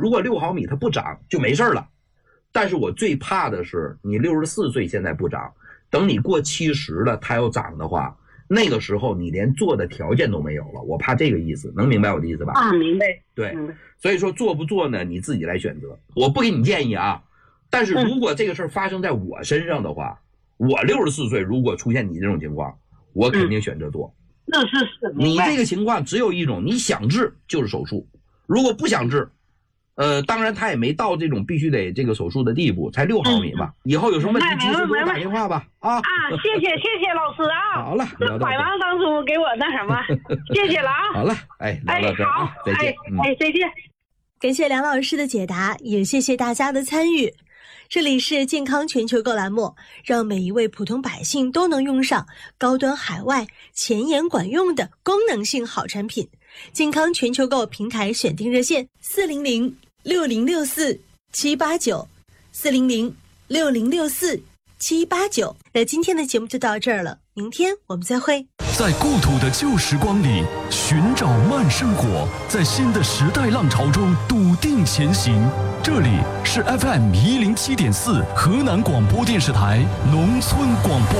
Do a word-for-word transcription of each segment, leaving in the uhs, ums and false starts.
如果六毫米它不长就没事了。但是我最怕的是你六十四岁现在不长，等你过七十了它要长的话，那个时候你连做的条件都没有了，我怕这个意思，能明白我的意思吧？ 啊，明白。 对，所以说做不做呢，你自己来选择，我不给你建议啊。但是如果这个事儿发生在我身上的话，嗯、我六十四岁如果出现你这种情况，我肯定选择做。 那是是。 你这个情况只有一种，你想治就是手术，如果不想治。呃，当然他也没到这种必须得这个手术的地步，才六毫米吧。嗯、以后有什么问题及时给我打电话吧。啊啊，谢谢谢谢老师啊。 好了， 这百忙当初给我那什么，谢谢了啊。 好了，哎，聊到这儿啊，再见。 哎，哎，再见。 感谢梁老师的解答，也谢谢大家的参与。这里是健康全球购栏目，让每一位普通百姓都能用上高端海外前沿管用的功能性好产品。健康全球购平台选定热线四零零六零六四七八九四零零六零六四七八九。那今天的节目就到这儿了，明天我们再会。 在故土的旧时光里寻找慢生活，在新的时代浪潮中笃定前行。这里是 F M 一零七点四河南广播电视台农村广播。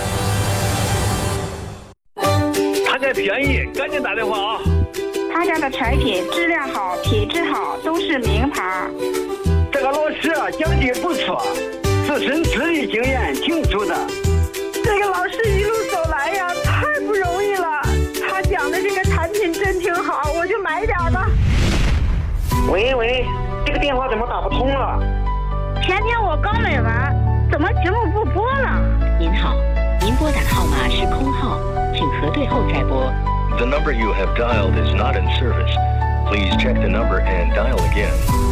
他家便宜，赶紧打电话啊！ 他家的产品质量好，品质好，都是名牌。 这个老师啊，讲解不错，自身资历经验挺足的。 这个老师一路走来呀，太不容易了。他讲的这个产品真挺好，我就买点吧。 喂喂，这个电话怎么打不通了？ 前天我刚买完，怎么节目不播了？ 您好，您拨打的号码是空号，请核对后再拨。 The number you have dialed is not in service. Please check the number and dial again.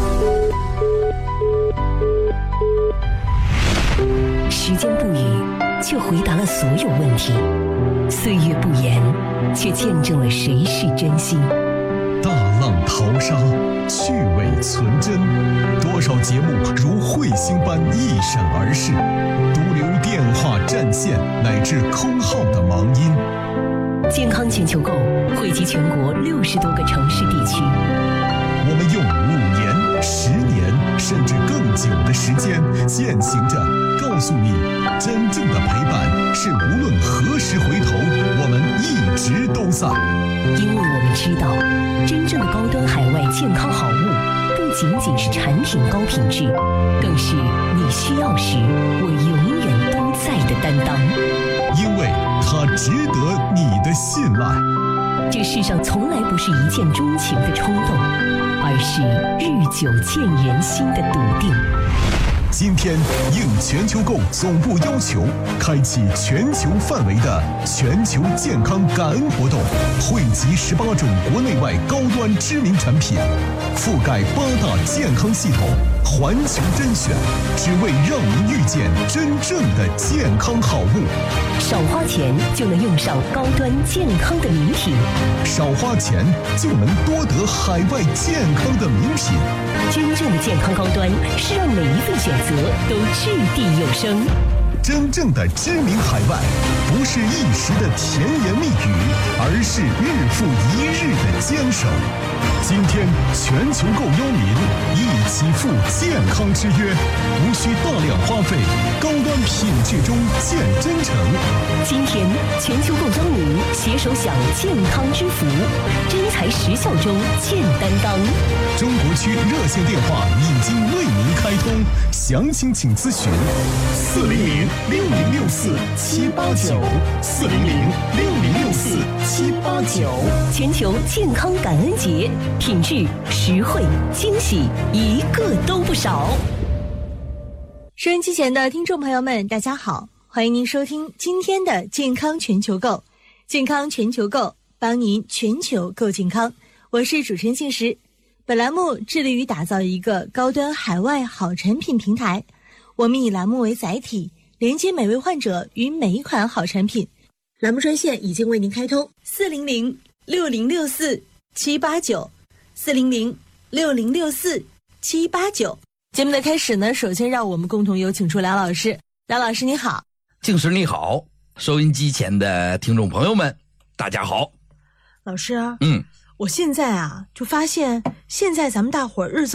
时间不语，却回答了所有问题；岁月不言，却见证了谁是真心。 大浪淘沙，趣味存真，多少节目如彗星般一闪而逝，独留电话占线乃至空号的忙音。 健康全球购汇集全国六十多个城市地区， 我们用五年、十年甚至更久的时间，践行着告诉你，真正的陪伴是无论何时回头，我们一直都在。 因为我们知道，真正的高端海外健康好物，不仅仅是产品高品质，更是你需要时我永远都在的担当。 因为它值得你的信赖。 这世上从来不是一见钟情的冲动，而是日久见人心的笃定。 今天应全球购总部要求，开启全球范围的全球健康感恩活动，汇集十八种国内外高端知名产品，覆盖八大健康系统，环球甄选，只为让您遇见真正的健康好物。 少花钱就能用上高端健康的名品， 少花钱就能多得海外健康的名品。 真正的健康高端是让每一份选择都掷地有声。 真正的知名海外，不是一时的甜言蜜语，而是日复一日的坚守。今天全球购邀您一起赴健康之约，无需大量花费，高端品质中见真诚。 今天全球购邀您携手享健康之福，真材实效中见担当。 中国区热线电话已经为您开通，详情请咨询四零零六零六四七八九四零零六零六四七八九。 全球健康感恩节，品质、实惠、惊喜，一个都不少。 收音机前的听众朋友们，大家好，欢迎您收听今天的健康全球购。健康全球购，帮您全球购健康。我是主持人静时。本栏目致力于打造一个高端海外好产品平台，我们以栏目为载体，连接每位患者与每一款好产品。栏目专线已经为您开通四零零六零六四七八九四零零六零六四七八九。节目的开始呢，首先让我们共同有请出梁老师。梁老师你好。 静时你好，收音机前的听众朋友们大家好。 老师啊， 嗯， 我现在啊就发现，现在咱们大伙儿日子